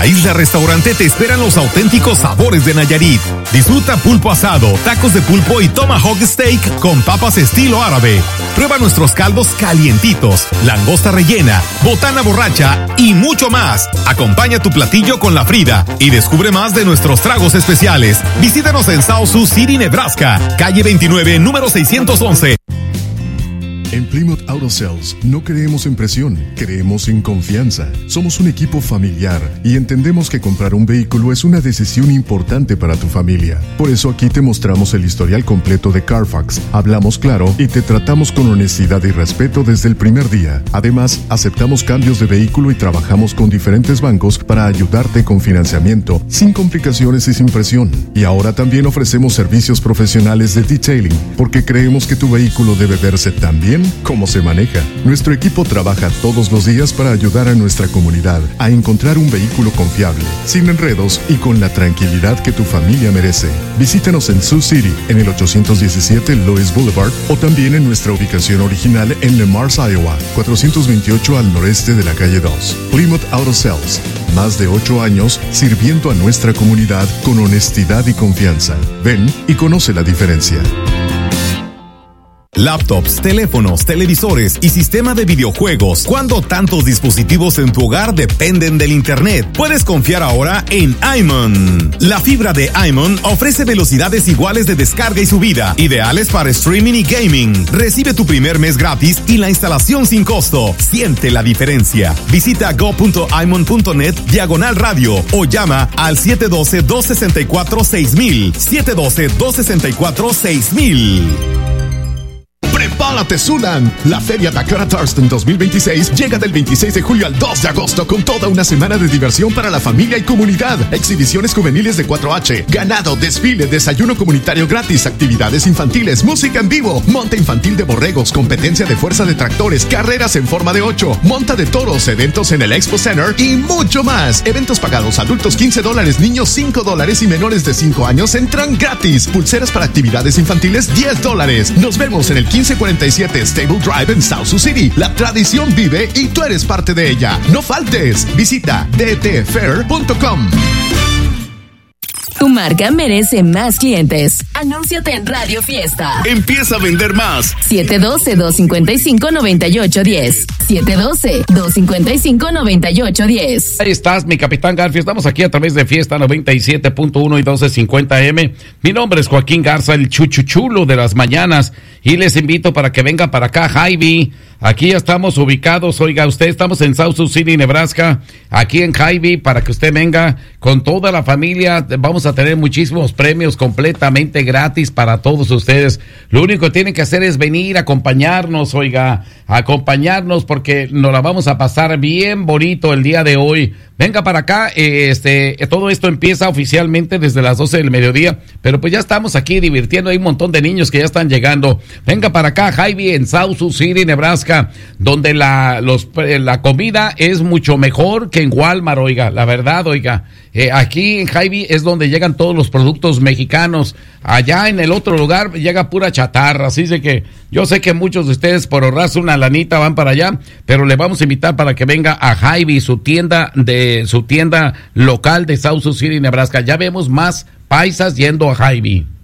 Isla Restaurante te esperan los auténticos sabores de Nayarit. Disfruta pulpo asado, tacos de pulpo y tomahawk steak con papas estilo árabe. Prueba nuestros caldos calientitos, langosta rellena, botana borracha y mucho más. Acompaña tu platillo con la Frida y descubre más de nuestros tragos especiales. Visítanos en South Sioux City, Nebraska, calle 29, número 611. En Plymouth Auto Sales no creemos en presión, creemos en confianza. Somos un equipo familiar y entendemos que comprar un vehículo es una decisión importante para tu familia. Por eso aquí te mostramos el historial completo de Carfax, hablamos claro y te tratamos con honestidad y respeto desde el primer día. Además, aceptamos cambios de vehículo y trabajamos con diferentes bancos para ayudarte con financiamiento, sin complicaciones y sin presión. Y ahora también ofrecemos servicios profesionales de detailing, porque creemos que tu vehículo debe verse tan bien cómo se maneja. Nuestro equipo trabaja todos los días para ayudar a nuestra comunidad a encontrar un vehículo confiable, sin enredos y con la tranquilidad que tu familia merece. Visítanos en Sioux City, en el 817 Lois Boulevard, o también en nuestra ubicación original en Le Mars, Iowa, 428 al noreste de la calle 2. Plymouth Auto Sales, más de 8 años sirviendo a nuestra comunidad con honestidad y confianza. Ven y conoce la diferencia. Laptops, teléfonos, televisores y sistema de videojuegos. ¿Cuándo tantos dispositivos en tu hogar dependen del internet? Puedes confiar ahora en iMon. La fibra de iMon ofrece velocidades iguales de descarga y subida, ideales para streaming y gaming. Recibe tu primer mes gratis y la instalación sin costo. Siente la diferencia. Visita go.imon.net/radio o llama al 712-264-6000. 712-264-6000. ¡Prepárate, Zulan! La Feria Dakota Thurston 2026 llega del 26 de julio al 2 de agosto con toda una semana de diversión para la familia y comunidad. Exhibiciones juveniles de 4H, ganado, desfile, desayuno comunitario gratis, actividades infantiles, música en vivo, monta infantil de borregos, competencia de fuerza de tractores, carreras en forma de 8, monta de toros, eventos en el Expo Center y mucho más. Eventos pagados, adultos $15, niños $5 y menores de 5 años entran gratis. Pulseras para actividades infantiles $10. Nos vemos en el 1547 Stable Drive en South Sioux City. La tradición vive y tú eres parte de ella. No faltes. Visita dtfair.com. Tu marca merece más clientes. Anúnciate en Radio Fiesta. Empieza a vender más. 712-255-9810. 712-255-9810. Ahí estás, mi Capitán Garfio. Estamos aquí a través de Fiesta 97.1 y 1250M. Mi nombre es Joaquín Garza, el chuchuchulo de las mañanas. Y les invito para que vengan para acá, Hy-Vee. Aquí ya estamos ubicados. Oiga, usted, estamos en South Sioux City, Nebraska. Aquí en Hy-Vee, para que usted venga con toda la familia. Vamos a tener muchísimos premios completamente gratis para todos ustedes. Lo único que tienen que hacer es venir, acompañarnos, oiga, acompañarnos, porque nos la vamos a pasar bien bonito el día de hoy. Venga para acá, todo esto empieza oficialmente desde las 12 del mediodía, pero pues ya estamos aquí divirtiendo, hay un montón de niños que ya están llegando. Venga para acá, Hy-Vee, en South Sioux City, Nebraska, donde la comida es mucho mejor que en Walmart, oiga, la verdad, oiga. Aquí en Hy-Vee es donde llegan todos los productos mexicanos. Allá en el otro lugar llega pura chatarra, así de que yo sé que muchos de ustedes por ahorrarse una lanita van para allá, pero le vamos a invitar para que venga a Hy-Vee, su tienda local de South Sioux City, Nebraska. Ya vemos más paisas yendo a Hy-Vee.